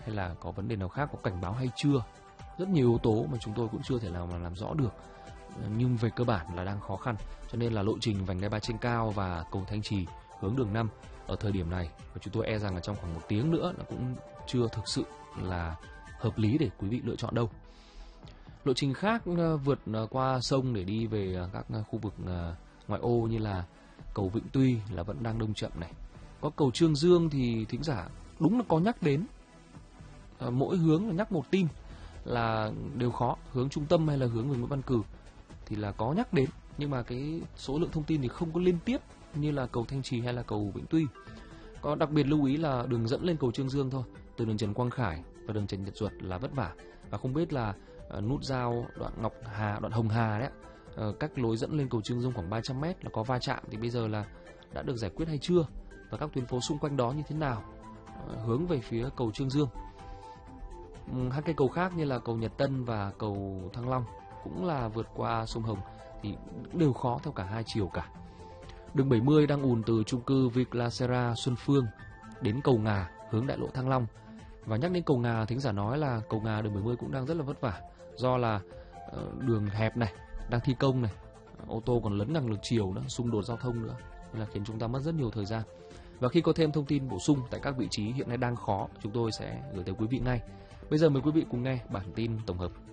hay là có vấn đề nào khác, có cảnh báo hay chưa. Rất nhiều yếu tố mà chúng tôi cũng chưa thể nào mà làm rõ được, nhưng về cơ bản là đang khó khăn. Cho nên là lộ trình vành đai 3 trên cao và cầu Thanh Trì hướng đường 5 ở thời điểm này, và chúng tôi e rằng là trong khoảng 1 tiếng nữa nó cũng chưa thực sự là hợp lý để quý vị lựa chọn đâu. Lộ trình khác vượt qua sông để đi về các khu vực ngoại ô như là cầu Vĩnh Tuy là vẫn đang đông chậm này. Có cầu Chương Dương thì thính giả đúng là có nhắc đến, mỗi hướng là nhắc một tin là đều khó, hướng trung tâm hay là hướng về Nguyễn Văn Cử thì là có nhắc đến, nhưng mà cái số lượng thông tin thì không có liên tiếp như là cầu Thanh Trì hay là cầu Vĩnh Tuy. Có đặc biệt lưu ý là đường dẫn lên cầu Chương Dương thôi, từ đường Trần Quang Khải và đường Trần Nhật Duật là vất vả, và không biết là nút giao đoạn Ngọc Hà, đoạn Hồng Hà đấy, cách lối dẫn lên cầu Chương Dương khoảng 300m là có va chạm, thì bây giờ là đã được giải quyết hay chưa, và các tuyến phố xung quanh đó như thế nào, hướng về phía cầu Chương Dương. Hai cây cầu khác như là cầu Nhật Tân và cầu Thăng Long cũng là vượt qua sông Hồng thì đều khó theo cả hai chiều cả. Đường 70 đang ùn từ chung cư Viclasera Xuân Phương đến cầu Ngà hướng đại lộ Thăng Long. Và nhắc đến cầu Ngà, thính giả nói là cầu Ngà đường 70 cũng đang rất là vất vả, do là đường hẹp này, đang thi công này, ô tô còn lấn ngang ngược chiều nữa, xung đột giao thông nữa, nên là khiến chúng ta mất rất nhiều thời gian. Và khi có thêm thông tin bổ sung tại các vị trí hiện nay đang khó, chúng tôi sẽ gửi tới quý vị ngay. Bây giờ mời quý vị cùng nghe bản tin tổng hợp.